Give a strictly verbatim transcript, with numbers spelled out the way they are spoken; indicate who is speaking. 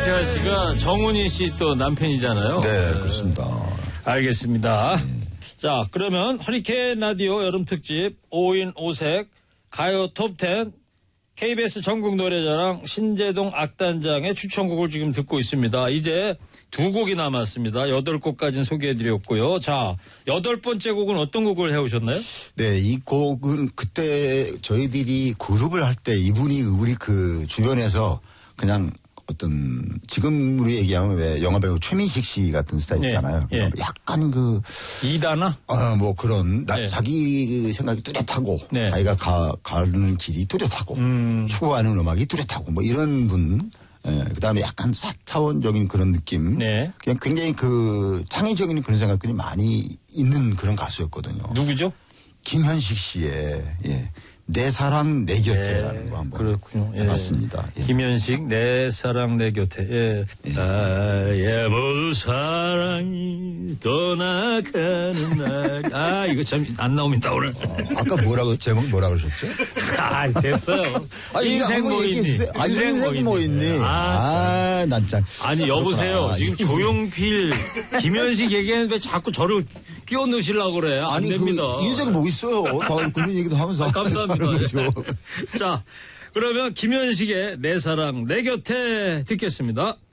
Speaker 1: 김태환 씨가 정훈이 씨 또 남편이잖아요.
Speaker 2: 네, 그렇습니다.
Speaker 1: 알겠습니다. 음. 자, 그러면 허리케인 라디오 여름 특집 오인 오색 가요 톱텐 케이비에스 전국 노래자랑 신재동 악단장의 추천곡을 지금 듣고 있습니다. 이제 두 곡이 남았습니다. 여덟 곡까지는 소개해드렸고요. 자, 여덟 번째 곡은 어떤 곡을 해오셨나요?
Speaker 2: 네, 이 곡은 그때 저희들이 그룹을 할 때 이분이 우리 그 주변에서 그냥 어떤 지금으로 얘기하면 왜 영화배우 최민식 씨 같은 스타일 있잖아요. 네, 네. 약간 그
Speaker 1: 이다나?
Speaker 2: 어, 뭐 그런 나,
Speaker 1: 네.
Speaker 2: 자기 생각이 뚜렷하고
Speaker 1: 네.
Speaker 2: 자기가 가, 가는 길이 뚜렷하고
Speaker 1: 음.
Speaker 2: 추구하는 음악이 뚜렷하고 뭐 이런 분. 예, 그다음에 약간 사차원적인 그런 느낌.
Speaker 1: 네.
Speaker 2: 그냥 굉장히 그 창의적인 그런 생각들이 많이 있는 그런 가수였거든요.
Speaker 1: 누구죠?
Speaker 2: 김현식 씨의 예. 내 사랑 내 곁에라는
Speaker 1: 네,
Speaker 2: 거 한번
Speaker 1: 그렇군요. 예.
Speaker 2: 해봤습니다. 예.
Speaker 1: 김현식 내 사랑 내 곁에. 예.
Speaker 2: 예.
Speaker 1: 나의 모든 사랑이 떠나가는 날. 아 이거 참 안 나옵니다 오늘.
Speaker 2: 어, 아까 뭐라고 제목 뭐라 그러셨죠?
Speaker 1: 아 됐어요.
Speaker 2: 아니,
Speaker 1: 인생 뭐 있니?
Speaker 2: 아니 인생 뭐 있니? 아, 난 참.
Speaker 1: 아니 여보세요.
Speaker 2: 그렇구나.
Speaker 1: 지금 조용필, 김현식 얘기하는데 왜 자꾸 저를 끼워 넣으시려고 그래? 안
Speaker 2: 아니
Speaker 1: 됩니다.
Speaker 2: 그 인생 뭐 있어요? 다 그런 얘기도 하면서.
Speaker 1: 아, 감사합니다.
Speaker 2: 거죠.
Speaker 1: 자, 그러면 김현식의 내 사랑 내 곁에 듣겠습니다.